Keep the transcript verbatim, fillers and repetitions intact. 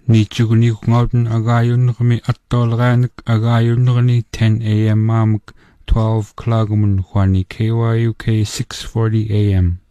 Niitsuguni ngauden agayunnermi attolraanik agayunnerni ten a m maamuk twelve klagumun huani K Y U K six forty a m